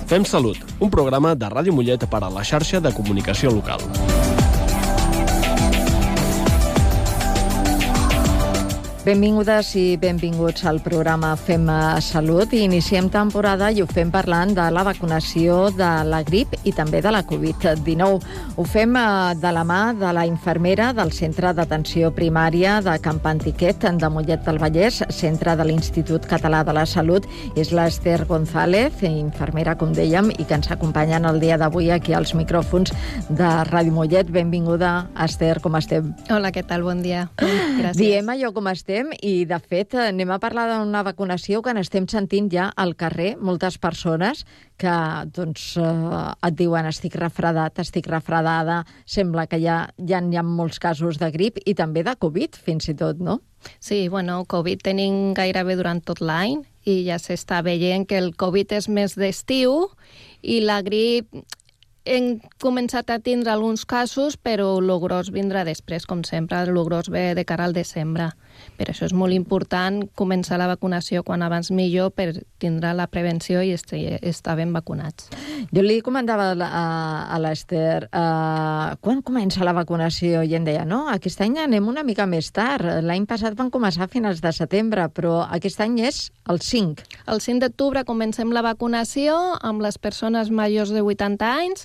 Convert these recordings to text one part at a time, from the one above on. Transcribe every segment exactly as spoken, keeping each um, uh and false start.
Fem Salut, un programa de Ràdio Mollet per a la xarxa de comunicació local. Benvingudes i benvinguts al programa Fem Salut. Iniciem temporada i ho fem parlant de la vacunació de la grip i també de la covid dinou. Ho fem de la mà de la infermera del Centre d'Atenció Primària de Camp Antiquet de Mollet del Vallès, centre de l'Institut Català de la Salut. És l'Ester González, infermera, com dèiem, i que ens acompanyen el dia d'avui aquí als micròfons de Ràdio Mollet. Benvinguda, Ester, com estem? Hola, què tal? Bon dia. Gràcies. Diem allò com estem. I, de fet, anem a parlar d'una vacunació que n'estem sentint ja al carrer. Moltes persones que doncs, eh, et diuen estic refredat, estic refredada, sembla que ja, ja hi ha molts casos de grip i també de Covid, fins i tot, no? Sí, bueno, Covid tenim gairebé durant tot l'any i ja s'està veient que el Covid és més d'estiu i la grip hem començat a tindre alguns casos, però el gros vindrà després, com sempre, el gros ve de cara al desembre. Per això és molt important començar la vacunació quan abans millor per tindre la prevenció i estar ben vacunats. Jo li comentava a, a l'Ester, uh, quan comença la vacunació? I em deia, no, aquest any anem una mica més tard. L'any passat van començar a finals de setembre, però aquest any és el cinc. El cinc d'octubre comencem la vacunació amb les persones majors de vuitanta anys,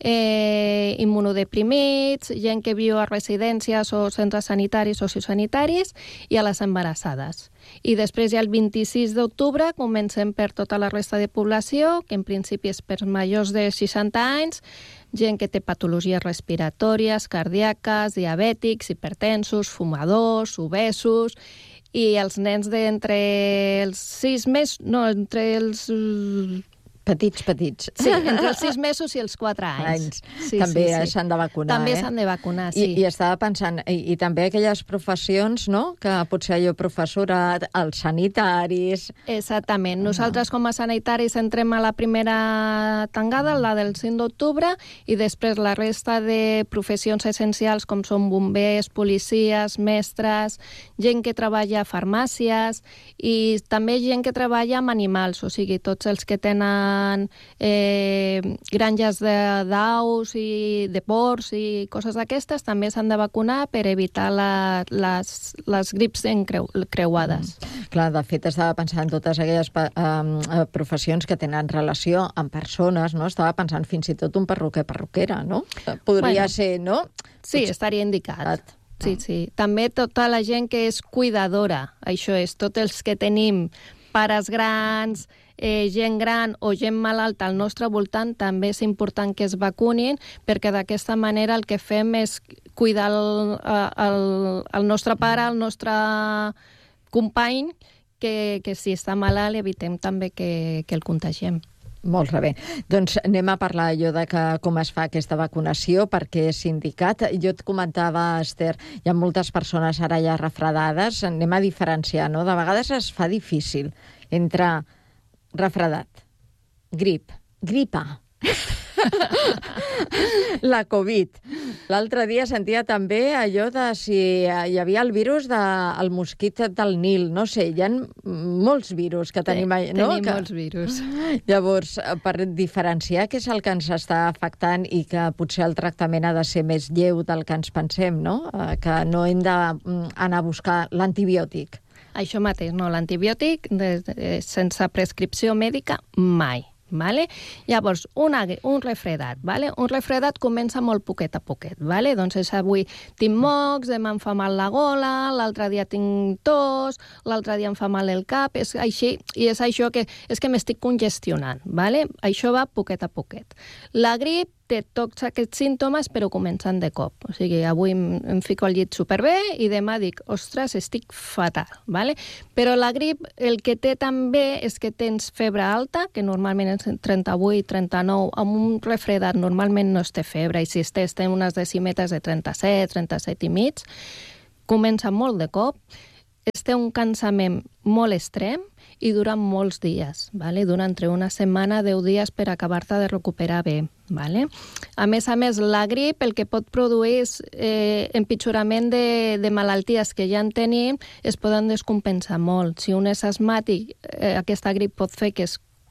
eh, immunodeprimits, gent que viu a residències o centres sanitaris o sociosanitaris i a les embarassades. I després ja el vint-i-sis d'octubre comencem per tota la resta de població, que en principi és per majors de seixanta anys, gent que té patologies respiratòries, cardíaques, diabètics, hipertensos, fumadors, obesos, i els nens d'entre els sis mesos, no, entre els... Petits, petits. Sí, entre els sis mesos i els quatre anys. Sí, també sí, sí. s'han de vacunar, També eh? s'han de vacunar, sí. I, i estava pensant, i, i també aquelles professions, no?, que potser allò professorat, els sanitaris... Exactament. Nosaltres com a sanitaris entrem a la primera tangada, la del cinc d'octubre, i després la resta de professions essencials com són bombers, policies, mestres, gent que treballa a farmàcies i també gent que treballa amb animals, o sigui, tots els que tenen Eh, granges d'aus i de porcs i coses d'aquestes també s'han de vacunar per evitar la, les, les grips encreu, creuades. Mm. Clar, de fet, estava pensant en totes aquelles eh, professions que tenen relació amb persones, no? Estava pensant fins i tot un perruquer, perruquera, no? Podria bueno, ser, no? Sí, Potser... estaria indicat. Sí, sí. També tota la gent que és cuidadora, això és, tots els que tenim pares grans, eh, gent gran o gent malalta al nostre voltant, també és important que es vacunin, perquè d'aquesta manera el que fem és cuidar el, el, el nostre pare, el nostre company, que, que si està malalt evitem també que, que el contagiem. Molt bé. Doncs anem a parlar allò de que, com es fa aquesta vacunació, perquè és indicat. Jo et comentava, Ester, hi ha moltes persones ara ja refredades, anem a diferenciar, no? De vegades es fa difícil entre refredat, grip, gripa, la Covid. L'altre dia sentia també allò de si hi havia el virus del mosquit del Nil. No sé, hi ha molts virus que tenim... Sí, no? tenim que... molts virus. Llavors, per diferenciar què és el que ens està afectant i que potser el tractament ha de ser més lleu del que ens pensem, no? Que no hem d'anar a buscar l'antibiòtic. Això mateix, no, l'antibiòtic de, de, sense prescripció mèdica mai. Vale? Llavors, una, un refredat. Vale? Un refredat comença molt poquet a poquet. Vale? Doncs és avui tinc mocs, demà em fa mal la gola, l'altre dia tinc tos, l'altre dia em fa mal el cap, és així, i és això que és que m'estic congestionant. Vale? Això va poquet a poquet. La grip té tots aquests símptomes, però comencen de cop. O sigui, avui em, em fico al llit superbé i demà dic, ostres, estic fatal, ¿vale? Però la grip, el que té també és que tens febre alta, que normalment és trenta-vuit, trenta-nou, amb un refredat normalment no es té febre, i si es té, es té unes decimetres de trenta-set, trenta-set i mig, comença molt de cop, es té un cansament molt extrem i dura molts dies, ¿vale? Dura entre una setmana, deu dies per acabar-te de recuperar bé. ¿Vale? A més a més, la grip el que pot produir és eh, empitjorament de, de malalties que ja en tenim, es poden descompensar molt. Si un és asmàtic, eh, aquesta grip pot fer que es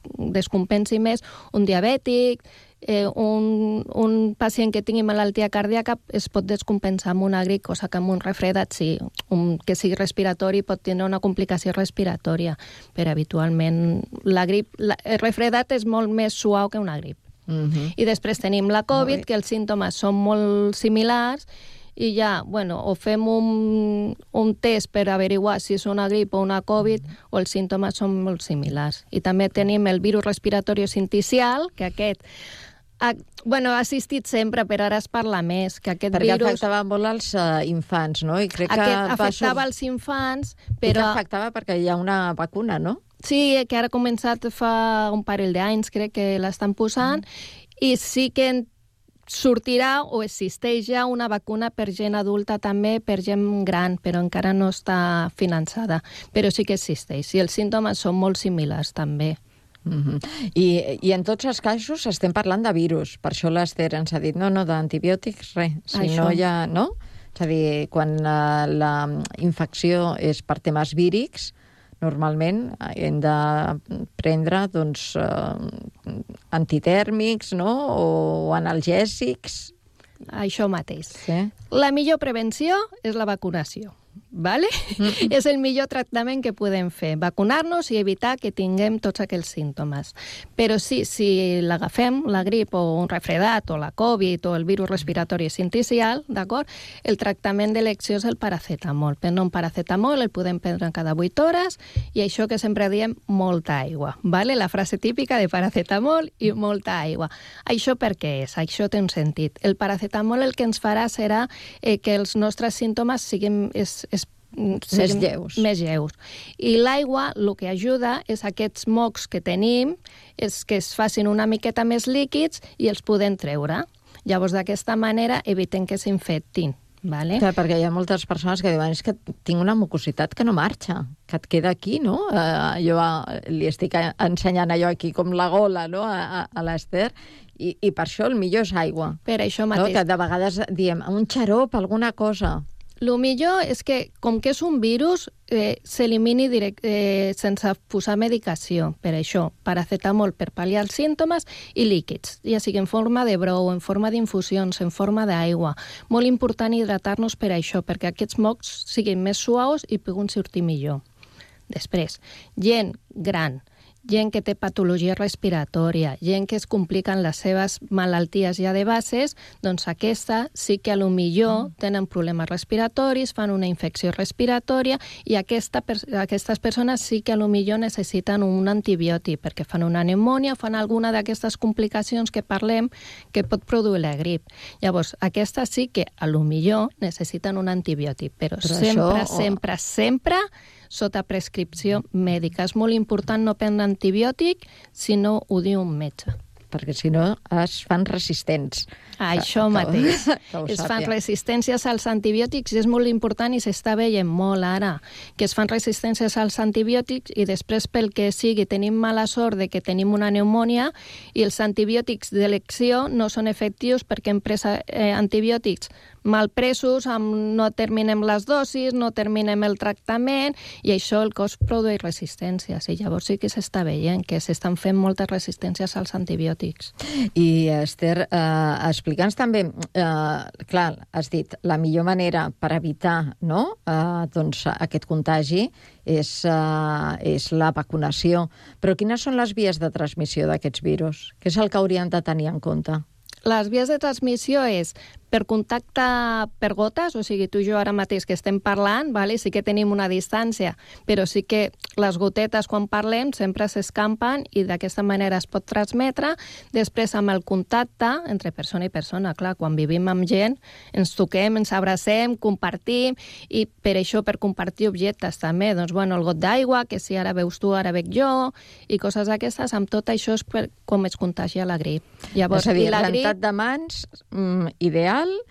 descompensi més, un diabètic, eh, un, un pacient que tingui malaltia cardíaca es pot descompensar amb una grip, cosa que amb un refredat, sí, un, que sigui respiratori pot tenir una complicació respiratòria, però habitualment la grip, la, el refredat és molt més suau que una grip. Uh-huh. I després tenim la Covid, que els símptomes són molt similars, i ja, bueno, o fem un, un test per averiguar si és una grip o una Covid, o els símptomes són molt similars. I també tenim el virus respiratori sincicial, que aquest ha, bueno, ha assistit sempre, però ara es parla més, que aquest Perquè virus... afectava molt als uh, infants, no? I crec que aquest afectava va... als infants, però... I que però... afectava perquè hi ha una vacuna, no? Sí, que ara ha començat fa un parell d'anys, crec que l'estan posant, mm. i sí que sortirà o existeix ja una vacuna per gent adulta també, per gent gran, però encara no està finançada. Però sí que existeix, i els símptomes són molt similars també. Mm-hmm. I, I en tots els casos estem parlant de virus. Per això l'Ester ens ha dit, no, no, d'antibiòtics, res. Si això. no hi ha... No? És a dir, quan uh, la infecció és per temes vírics, normalment hem de prendre doncs, eh, antitèrmics, no? O analgèsics. Això mateix. Sí. La millor prevenció és la vacunació. Vale? Mm-hmm. És el millor tractament que podem fer, vacunar-nos i evitar que tinguem tots aquells símptomes. Però sí, si l'agafem, la grip o un refredat o la Covid o el virus respiratori sincicial, d'acord? El tractament d'elecció és el paracetamol. Però un paracetamol el podem prendre cada vuit hores i això que sempre diem, molta aigua. Vale? La frase típica de paracetamol i molta aigua. Això per què és? Això té un sentit. El paracetamol el que ens farà serà eh, que els nostres símptomes siguin... És, és més lleus. Més lleus. I l'aigua el que ajuda és aquests mocs que tenim, és que es facin una miqueta més líquids i els podem treure. Llavors, d'aquesta manera, evitem que s'infectin. Vale? Clar, perquè hi ha moltes persones que diuen és que tinc una mucositat que no marxa, que et queda aquí, no? Uh, jo uh, li estic ensenyant allò aquí com la gola, no?, a, a l'Ester, i, i per això el millor és aigua. Per això mateix. No? Que de vegades diem, un xarop, alguna cosa... El millor és que, com que és un virus, eh, s'elimini direct, eh, sense posar medicació. Per això, paracetamol per pal·liar els símptomes i líquids, ja sigui en forma de brou, en forma d'infusions, en forma d'aigua. Molt important hidratar-nos per això, perquè aquests mocs siguin més suaus i puguin sortir millor. Després, gent gran, gent que té patologia respiratòria, gent que es compliquen les seves malalties ja de bases, doncs aquesta sí que a lo millor tenen problemes respiratoris, fan una infecció respiratòria i aquesta, aquestes persones sí que a lo millor necessiten un antibiòtic perquè fan una pneumònia, fan alguna d'aquestes complicacions que parlem que pot produir la grip. Llavors, aquestes sí que a lo millor necessiten un antibiòtic, però, però sempre, això... sempre, sempre sota prescripció mèdica. És molt important no prendre antibiòtic si no ho diu un metge. Perquè si no es fan resistents. Això que, mateix. Que es fan resistències als antibiòtics i és molt important i s'està veient molt ara que es fan resistències als antibiòtics i després pel que sigui tenim mala sort de que tenim una pneumònia i els antibiòtics d'elecció no són efectius perquè hem pres eh, antibiòtics mal presos, amb, no terminem les dosis, no terminem el tractament i això el cos produeix resistències i llavors sí que s'està veient que s'estan fent moltes resistències als antibiòtics. IEster, eh, explica'ns també, eh, clar, has dit, la millor manera per evitar no, eh, doncs, aquest contagi és, eh, és la vacunació, però quines són les vies de transmissió d'aquests virus? Què és el que haurien de tenir en compte? Les vies de transmissió és per contacte per gotes, o sigui, tu i jo ara mateix que estem parlant, vale? Sí que tenim una distància, però sí que les gotetes quan parlem sempre s'escampen i d'aquesta manera es pot transmetre. Després amb el contacte entre persona i persona, clar, quan vivim amb gent ens toquem, ens abracem, compartim i per això per compartir objectes també, doncs bueno, el got d'aigua, que si ara veus tu, ara veig jo i coses d'aquestes, amb tot això és per, com es contagia la grip. Llavors, és a dir, i la rentat grip... de mans, mm, ideal,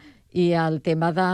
i el tema de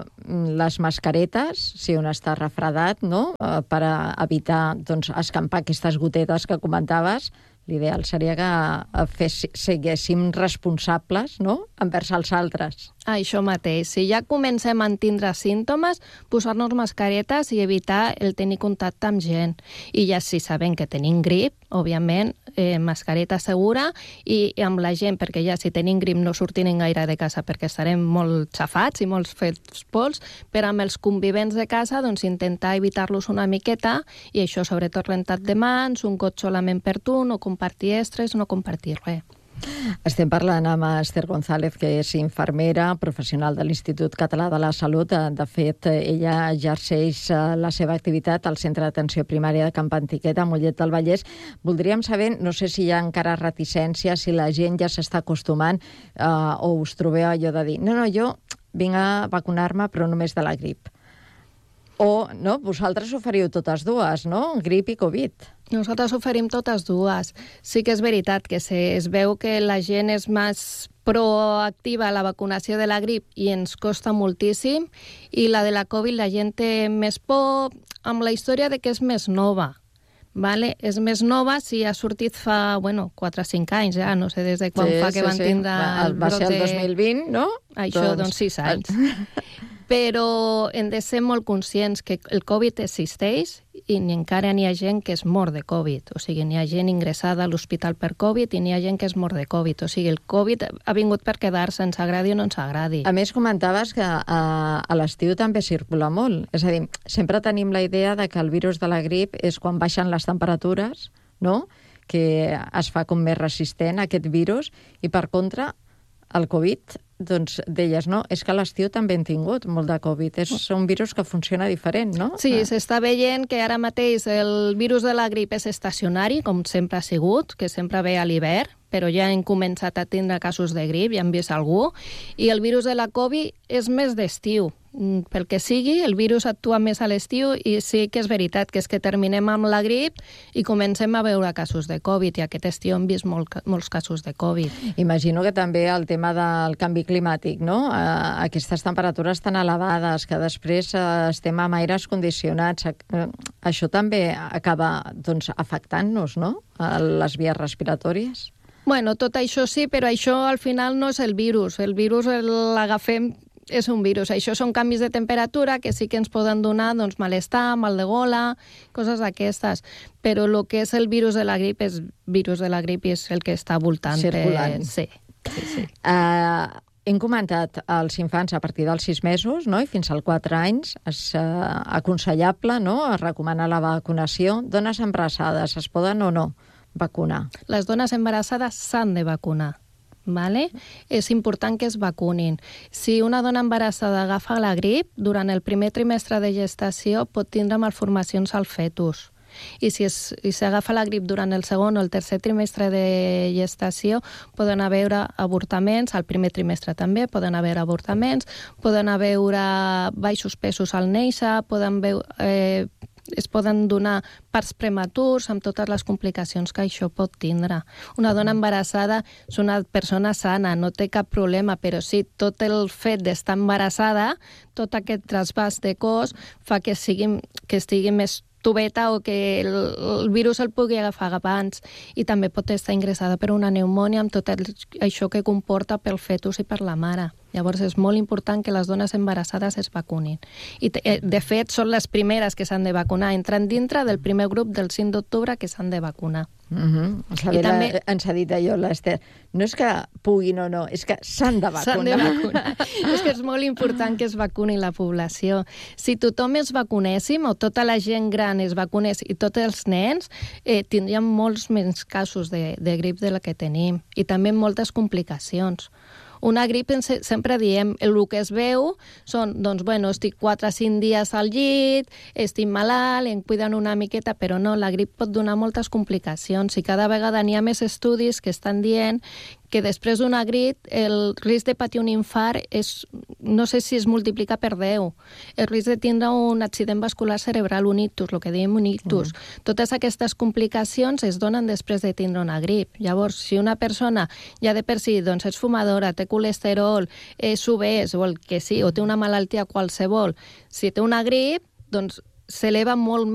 les mascaretes, si un està refredat, no? Per evitar doncs, escampar aquestes gotetes que comentaves, l'ideal seria que fes, siguéssim responsables no? Envers els altres. Això mateix. Si ja comencem a tindre símptomes, posar-nos mascaretes i evitar el tenir contacte amb gent. I ja si sabem que tenim grip, òbviament, eh, mascareta segura i, i amb la gent, perquè ja si tenim grip no sortirem gaire de casa perquè estarem molt xafats i molt fets pols, però amb els convivents de casa doncs intentar evitar-los una miqueta i això sobretot rentat de mans, un got solament per tu, no compartir estres, no compartir res. Estem parlant amb Esther González, que és infermera, professional de l'Institut Català de la Salut. De fet, ella exerceix la seva activitat al Centre d'Atenció Primària de Camp Antiquet, a Mollet del Vallès. Voldríem saber, no sé si hi ha encara reticència, si la gent ja s'està acostumant eh, o us trobeu allò de dir no, no, jo vinc a vacunar-me però només de la grip. O, no, vosaltres oferiu totes dues, no? Grip i Covid. Nosaltres oferim totes dues. Sí que és veritat que se, es veu que la gent és més proactiva a la vacunació de la grip i ens costa moltíssim, i la de la Covid la gent té més por amb la història de que és més nova. Vale? És més nova si ha sortit fa, bueno, quatre o cinc anys, ja, no sé des de quan sí, fa que sí, van sí. tindre... Va, el va ser el de... dos mil vint, no? Això, doncs, doncs sis anys. Però hem de ser molt conscients que el Covid existeix i ni encara n'hi ha gent que es mor de Covid. O sigui, n'hi ha gent ingressada a l'hospital per Covid i n'hi ha gent que es mor de Covid. O sigui, el Covid ha vingut per quedar-se, ens agradi o no ens agradi. A més, comentaves que a, a l'estiu també circula molt. És a dir, sempre tenim la idea de que el virus de la grip és quan baixen les temperatures, no?, que es fa com més resistent a aquest virus, i per contra, el Covid, doncs deies, no? És que a l'estiu també hem tingut molt de Covid. És un virus que funciona diferent, no? Sí, s'està veient que ara mateix el virus de la grip és estacionari, com sempre ha sigut, que sempre ve a l'hivern, però ja hem començat a tindre casos de grip, ja hem vist algú, i el virus de la Covid és més d'estiu. Pel que sigui, el virus actua més a l'estiu i sí que és veritat que és que terminem amb la grip i comencem a veure casos de Covid, i aquest estiu hem vist molt, molts casos de Covid. Imagino que també el tema del canvi climàtic, no? Aquestes temperatures tan elevades, que després estem amb aires condicionats, això també acaba, doncs, afectant-nos, no?, a les vies respiratòries. Bueno, tot això sí, però això al final no és el virus. El virus l'agafem, és un virus. Això són canvis de temperatura que sí que ens poden donar, doncs, malestar, mal de gola, coses d'aquestes. Però el que és el virus de la grip és virus de la grip i és el que està voltant. Circulant. Sí, sí, sí. Uh, hem comentat als infants a partir dels sis mesos, no?, i fins als quatre anys és uh, aconsellable, no?, es recomana la vacunació. Dones embarassades es poden o no vacunar? Les dones embarassades s'han de vacunar. Vale? És important que es vacunin. Si una dona embarassada agafa la grip, durant el primer trimestre de gestació pot tindre malformacions al fetus. I si s'agafa la grip durant el segon o el tercer trimestre de gestació, poden haver avortaments, al primer trimestre també poden haver avortaments, poden haver baixos pesos al néixer, poden veure... Eh, es poden donar parts prematurs amb totes les complicacions que això pot tindre. Una dona embarassada és una persona sana, no té cap problema, però sí, tot el fet d'estar embarassada, tot aquest trasbàs de cos fa que, sigui, que estigui més tubeta o que el, el virus el pugui agafar abans, i també pot estar ingressada per una pneumònia amb tot el, això que comporta pel fetus i per la mare. Llavors és molt important que les dones embarassades es vacunin. I de fet són les primeres que s'han de vacunar, entren dintre del primer grup del cinc d'octubre que s'han de vacunar. Uh-huh. I també ens ha dit allò l'Ester, no és que puguin o no, és que s'han de vacunar. S'han de vacunar. És que és molt important que es vacuni la població. Si tothom es vacunéssim, o tota la gent gran es vacunés i tots els nens, eh, tindríem molts menys casos de, de grip de la que tenim, i també moltes complicacions. Una grip, sempre diem, el que es veu són, doncs, bueno, estic quatre o cinc dies al llit, estic malalt, em cuiden una miqueta, però no, la grip pot donar moltes complicacions, i cada vegada n'hi ha més estudis que estan dient que després d'una grip el risc de patir un infart és, no sé si es multiplica per deu. El risc de tindre un accident vascular cerebral, un ictus, el que diem un ictus. Mm. Totes aquestes complicacions es donen després de tindre una grip. Llavors, si una persona ja de per si doncs, és fumadora, té colesterol, és obès o el que sí, o té una malaltia qualsevol, si té una grip, doncs s'eleva molt